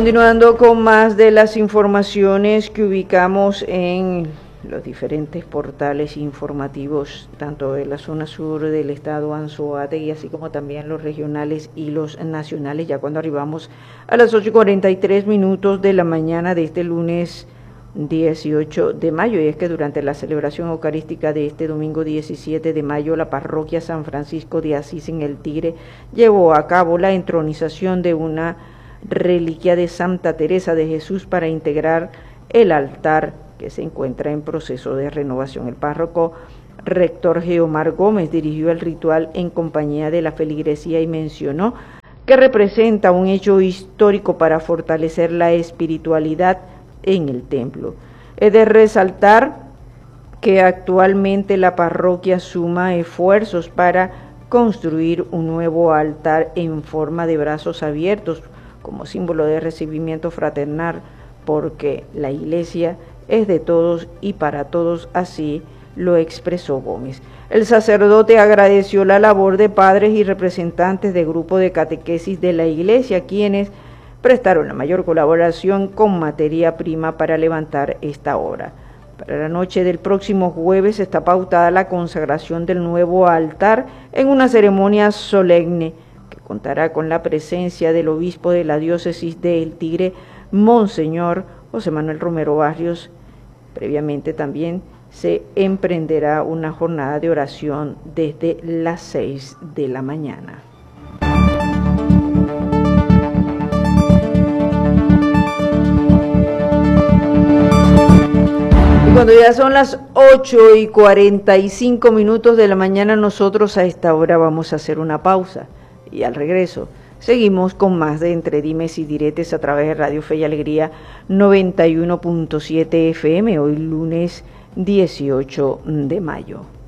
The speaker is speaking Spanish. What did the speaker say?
Continuando con más de las informaciones que ubicamos en los diferentes portales informativos, tanto de la zona sur del estado Anzoátegui, así como también los regionales y los nacionales, ya cuando arribamos a las 8:43 de la mañana de este lunes 18 de mayo, y es que durante la celebración eucarística de este domingo 17 de mayo, la parroquia San Francisco de Asís en El Tigre llevó a cabo la entronización de una reliquia de Santa Teresa de Jesús para integrar el altar que se encuentra en proceso de renovación. El párroco rector Geomar Gómez dirigió el ritual en compañía de la feligresía y mencionó que representa un hecho histórico para fortalecer la espiritualidad en el templo. Es de resaltar que actualmente la parroquia suma esfuerzos para construir un nuevo altar en forma de brazos abiertos como símbolo de recibimiento fraternal, porque la iglesia es de todos y para todos, así lo expresó Gómez. El sacerdote agradeció la labor de padres y representantes de grupo de catequesis de la iglesia, quienes prestaron la mayor colaboración con materia prima para levantar esta obra. Para la noche del próximo jueves está pautada la consagración del nuevo altar en una ceremonia solemne que contará con la presencia del obispo de la diócesis de El Tigre, Monseñor José Manuel Romero Barrios. Previamente también se emprenderá una jornada de oración desde las 6 de la mañana. Y cuando ya son las 8:45 de la mañana, nosotros a esta hora vamos a hacer una pausa. Y al regreso, seguimos con más de Entre Dimes y Diretes a través de Radio Fe y Alegría 91.7 FM, hoy lunes 18 de mayo.